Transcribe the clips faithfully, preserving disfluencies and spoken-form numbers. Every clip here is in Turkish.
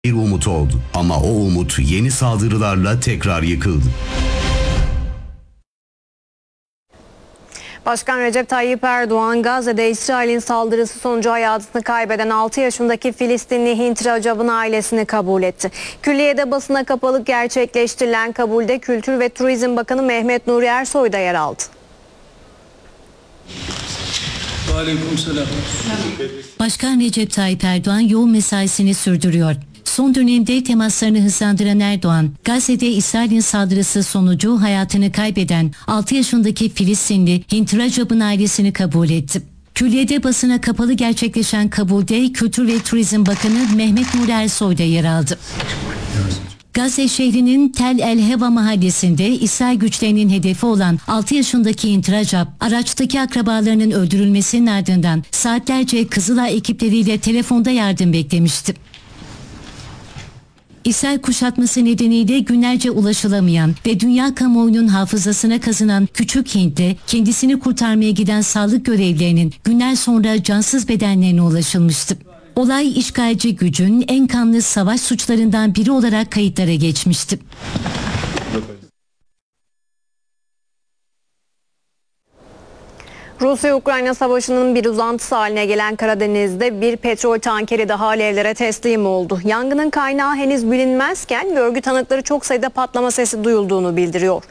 bir umut oldu. Ama o umut yeni saldırılarla tekrar yıkıldı. Başkan Recep Tayyip Erdoğan, Gazze'de İsrail'in saldırısı sonucu hayatını kaybeden altı yaşındaki Filistinli Hint Rajab'ın ailesini kabul etti. Külliyede basına kapalı gerçekleştirilen kabulde Kültür ve Turizm Bakanı Mehmet Nuri Ersoy da yer aldı. Başkan Recep Tayyip Erdoğan yoğun mesaisini sürdürüyor. Son dönemde temaslarını hızlandıran Erdoğan, Gazze'de İsrail'in saldırısı sonucu hayatını kaybeden altı yaşındaki Filistinli Hint Rajab'ın ailesini kabul etti. Külliyede basına kapalı gerçekleşen kabulde Kültür ve Turizm Bakanı Mehmet Nuri Ersoy da yer aldı. Gazze şehrinin Tel El Heva mahallesinde İsrail güçlerinin hedefi olan altı yaşındaki Hint Rajab, araçtaki akrabalarının öldürülmesinin ardından saatlerce Kızılay ekipleriyle telefonda yardım beklemişti. İsrail kuşatması nedeniyle günlerce ulaşılamayan ve dünya kamuoyunun hafızasına kazınan küçük Hint'le kendisini kurtarmaya giden sağlık görevlilerinin günler sonra cansız bedenlerine ulaşılmıştı. Olay işgalci gücün en kanlı savaş suçlarından biri olarak kayıtlara geçmişti. Rusya-Ukrayna savaşının bir uzantısı haline gelen Karadeniz'de bir petrol tankeri daha alevlere teslim oldu. Yangının kaynağı henüz bilinmezken görgü tanıkları çok sayıda patlama sesi duyulduğunu bildiriyor.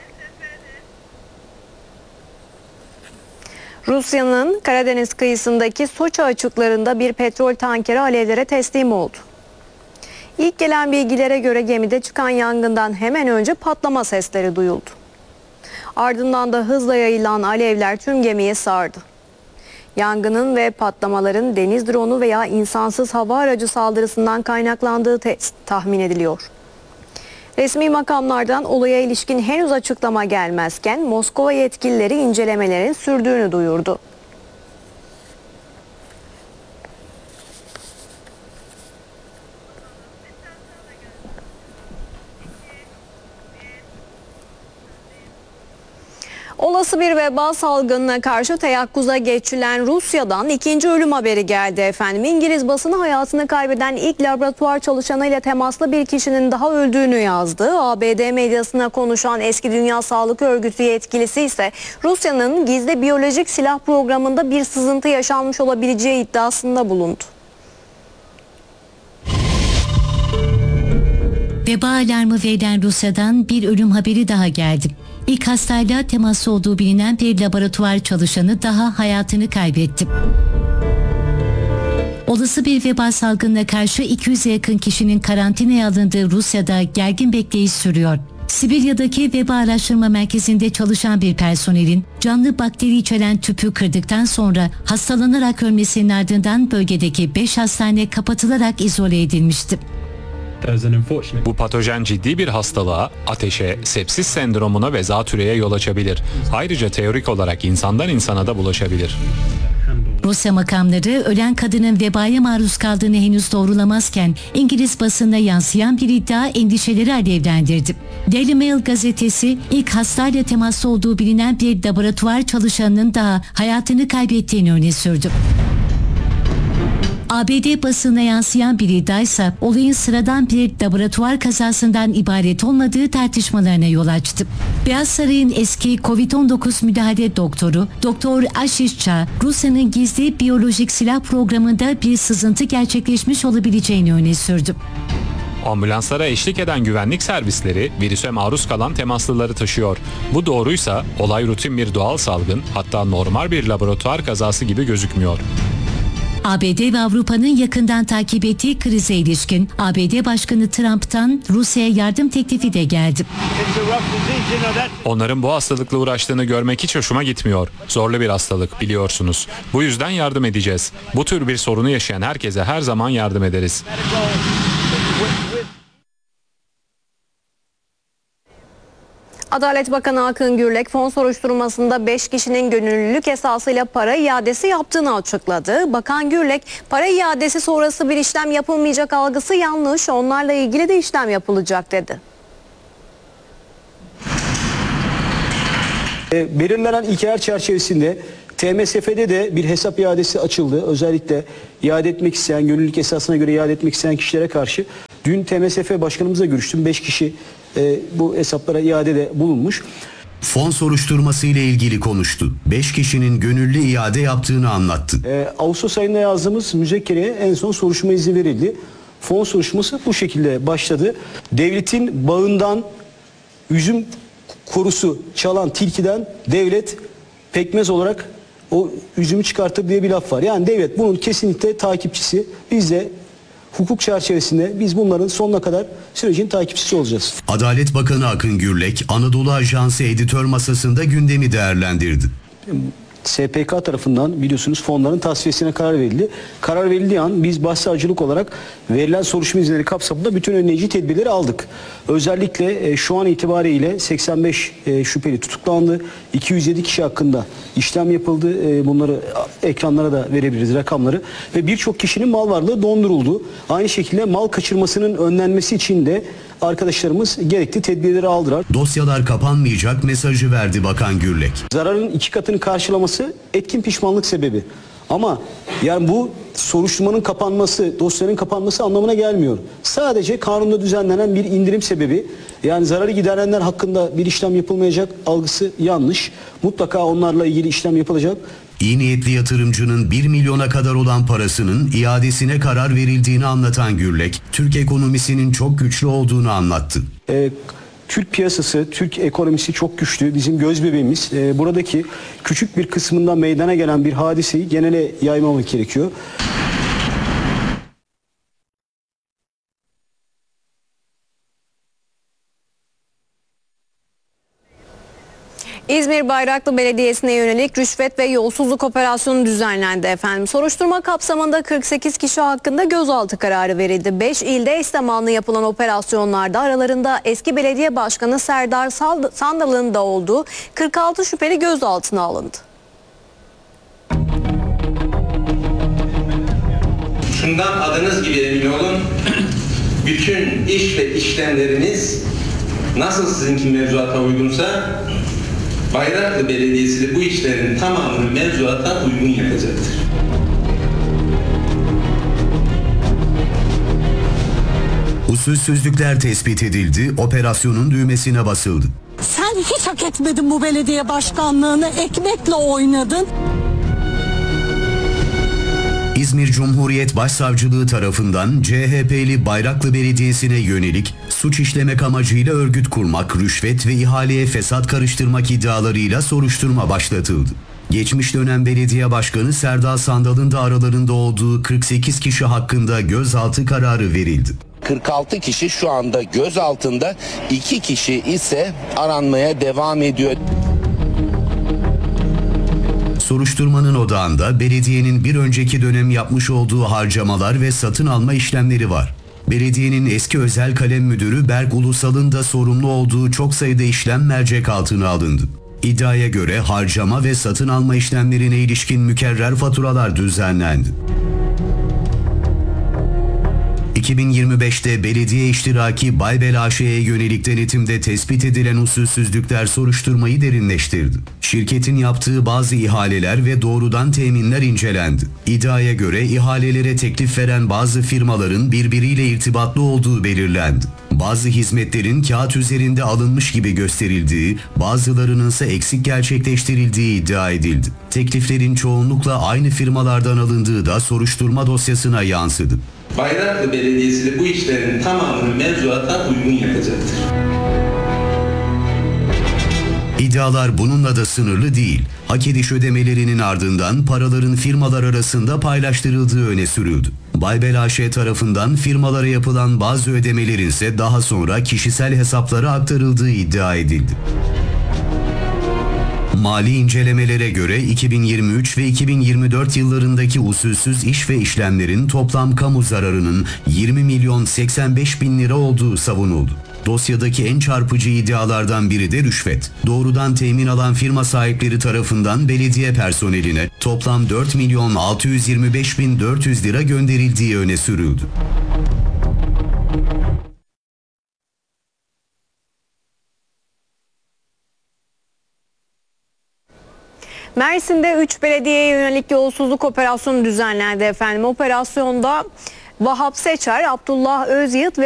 Rusya'nın Karadeniz kıyısındaki Soçi açıklarında bir petrol tankeri alevlere teslim oldu. İlk gelen bilgilere göre gemide çıkan yangından hemen önce patlama sesleri duyuldu. Ardından da hızla yayılan alevler tüm gemiye sardı. Yangının ve patlamaların deniz dronu veya insansız hava aracı saldırısından kaynaklandığı tahmin ediliyor. Resmi makamlardan olaya ilişkin henüz açıklama gelmezken Moskova yetkilileri incelemelerin sürdüğünü duyurdu. Olası bir veba salgınına karşı teyakkuza geçilen Rusya'dan ikinci ölüm haberi geldi efendim. İngiliz basını hayatını kaybeden ilk laboratuvar çalışanıyla temaslı bir kişinin daha öldüğünü yazdı. A B D medyasına konuşan eski Dünya Sağlık Örgütü yetkilisi ise Rusya'nın gizli biyolojik silah programında bir sızıntı yaşanmış olabileceği iddiasında bulundu. Veba alarmı verilen Rusya'dan bir ölüm haberi daha geldi. İlk hastayla teması olduğu bilinen bir laboratuvar çalışanı daha hayatını kaybetti. Olası bir veba salgınına karşı iki yüze yakın kişinin karantinaya alındığı Rusya'da gergin bekleyiş sürüyor. Sibirya'daki veba araştırma merkezinde çalışan bir personelin canlı bakteri içeren tüpü kırdıktan sonra hastalanarak ölmesinin ardından bölgedeki beş hastane kapatılarak izole edilmişti. Bu patojen ciddi bir hastalığa, ateşe, sepsis sendromuna ve zatürreye yol açabilir. Ayrıca teorik olarak insandan insana da bulaşabilir. Rusya makamları ölen kadının vebaya maruz kaldığını henüz doğrulamazken İngiliz basınına yansıyan bir iddia endişeleri alevlendirdi. Daily Mail gazetesi ilk hastayla teması olduğu bilinen bir laboratuvar çalışanının daha hayatını kaybettiğini öne sürdü. A B D basınına yansıyan bir iddia ise olayın sıradan bir laboratuvar kazasından ibaret olmadığı tartışmalarına yol açtı. Beyaz Saray'ın eski kovid on dokuz müdahale doktoru Doktor Ashish Jha, Rusya'nın gizli biyolojik silah programında bir sızıntı gerçekleşmiş olabileceğini öne sürdü. Ambulanslara eşlik eden güvenlik servisleri virüse maruz kalan temaslıları taşıyor. Bu doğruysa olay rutin bir doğal salgın, hatta normal bir laboratuvar kazası gibi gözükmüyor. A B D ve Avrupa'nın yakından takip ettiği krize ilişkin A B D Başkanı Trump'tan Rusya'ya yardım teklifi de geldi. Onların bu hastalıkla uğraştığını görmek hiç hoşuma gitmiyor. Zorlu bir hastalık biliyorsunuz. Bu yüzden yardım edeceğiz. Bu tür bir sorunu yaşayan herkese her zaman yardım ederiz. Adalet Bakanı Akın Gürlek fon soruşturmasında beş kişinin gönüllülük esasıyla para iadesi yaptığını açıkladı. Bakan Gürlek, para iadesi sonrası bir işlem yapılmayacak algısı yanlış, onlarla ilgili de işlem yapılacak dedi. Belirlenen ilkeler çerçevesinde T M S F'de de bir hesap iadesi açıldı. Özellikle iade etmek isteyen, gönüllülük esasına göre iade etmek isteyen kişilere karşı. Dün T M S F başkanımızla görüştüm. beş kişi e, bu hesaplara iadede bulunmuş. Fon soruşturması ile ilgili konuştu. beş kişinin gönüllü iade yaptığını anlattı. E, Ağustos ayında yazdığımız müzekkereye en son soruşturma izni verildi. Fon soruşturması bu şekilde başladı. Devletin bağından üzüm korusu çalan tilkiden devlet pekmez olarak o üzümü çıkartır diye bir laf var. Yani devlet bunun kesinlikle takipçisi. Biz de hukuk çerçevesinde biz bunların sonuna kadar sürecin takipçisi olacağız. Adalet Bakanı Akın Gürlek, Anadolu Ajansı editör masasında gündemi değerlendirdi. S P K tarafından biliyorsunuz fonların tasfiyesine karar verildi. Karar verildiği an biz başsavcılık olarak verilen soruşturma izinleri kapsamında bütün önleyici tedbirleri aldık. Özellikle e, şu an itibariyle seksen beş e, şüpheli tutuklandı. iki yüz yedi kişi hakkında işlem yapıldı. E, bunları ekranlara da verebiliriz rakamları. Ve birçok kişinin mal varlığı donduruldu. Aynı şekilde mal kaçırmasının önlenmesi için de arkadaşlarımız gerekli tedbirleri aldılar. Dosyalar kapanmayacak mesajı verdi Bakan Gürlek. Zararın iki katını karşılaması etkin pişmanlık sebebi. Ama yani bu soruşturmanın kapanması, dosyanın kapanması anlamına gelmiyor. Sadece kanunda düzenlenen bir indirim sebebi. Yani zararı giderenler hakkında bir işlem yapılmayacak algısı yanlış. Mutlaka onlarla ilgili işlem yapılacak. İyi niyetli yatırımcının bir milyona kadar olan parasının iadesine karar verildiğini anlatan Gürlek, Türk ekonomisinin çok güçlü olduğunu anlattı. Ee, Türk piyasası, Türk ekonomisi çok güçlü. Bizim göz bebeğimiz. Ee, buradaki küçük bir kısmından meydana gelen bir hadiseyi genele yaymamak gerekiyor. İzmir Bayraklı Belediyesi'ne yönelik rüşvet ve yolsuzluk operasyonu düzenlendi efendim. Soruşturma kapsamında kırk sekiz kişi hakkında gözaltı kararı verildi. beş ilde eş zamanlı yapılan operasyonlarda aralarında eski belediye başkanı Serdar Sandal'ın da olduğu kırk altı şüpheli gözaltına alındı. Şundan adınız gibi emin olun, bütün iş ve işlemleriniz nasıl sizinki mevzuata uygunsa Bayraklı Belediyesi de bu işlerin tamamını mevzuata uygun yapacaktır. Usulsüzlükler tespit edildi, operasyonun düğmesine basıldı. Sen hiç hak etmedin bu belediye başkanlığını, ekmekle oynadın. İzmir Cumhuriyet Başsavcılığı tarafından C H P'li Bayraklı Belediyesi'ne yönelik suç işlemek amacıyla örgüt kurmak, rüşvet ve ihaleye fesat karıştırmak iddialarıyla soruşturma başlatıldı. Geçmiş dönem belediye başkanı Serdar Sandal'ın da aralarında olduğu kırk sekiz kişi hakkında gözaltı kararı verildi. kırk altı kişi şu anda gözaltında, iki kişi ise aranmaya devam ediyor. Soruşturmanın odağında belediyenin bir önceki dönem yapmış olduğu harcamalar ve satın alma işlemleri var. Belediyenin eski özel kalem müdürü Berk Ulusal'ın da sorumlu olduğu çok sayıda işlem mercek altına alındı. İddiaya göre harcama ve satın alma işlemlerine ilişkin mükerrer faturalar düzenlendi. iki bin yirmi beşte belediye iştiraki Baybel A Ş'ye yönelik denetimde tespit edilen usulsüzlükler soruşturmayı derinleştirdi. Şirketin yaptığı bazı ihaleler ve doğrudan teminler incelendi. İddiaya göre ihalelere teklif veren bazı firmaların birbiriyle irtibatlı olduğu belirlendi. Bazı hizmetlerin kağıt üzerinde alınmış gibi gösterildiği, bazılarının ise eksik gerçekleştirildiği iddia edildi. Tekliflerin çoğunlukla aynı firmalardan alındığı da soruşturma dosyasına yansıdı. Bayraklı Belediyesi de bu işlerin tamamını mevzuata uygun yapacaktır. İddialar bununla da sınırlı değil. Hak ediş ödemelerinin ardından paraların firmalar arasında paylaştırıldığı öne sürüldü. Baybel A Ş tarafından firmalara yapılan bazı ödemelerin ise daha sonra kişisel hesaplara aktarıldığı iddia edildi. Mali incelemelere göre iki bin yirmi üç ve iki bin yirmi dört yıllarındaki usulsüz iş ve işlemlerin toplam kamu zararının yirmi milyon seksen beş bin lira olduğu savunuldu. Dosyadaki en çarpıcı iddialardan biri de rüşvet. Doğrudan temin alan firma sahipleri tarafından belediye personeline toplam dört milyon altı yüz yirmi beş bin dört yüz lira gönderildiği öne sürüldü. Mersin'de üç belediyeye yönelik yolsuzluk operasyonu düzenlendi efendim. Operasyonda Vahap Seçer, Abdullah Özyıt ve